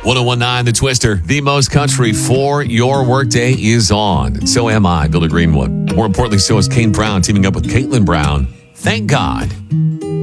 1019 The Twister, the most country for your workday is on. And so am I, Billy Greenwood. More importantly, so is Kane Brown teaming up with Caitlin Brown. Thank God.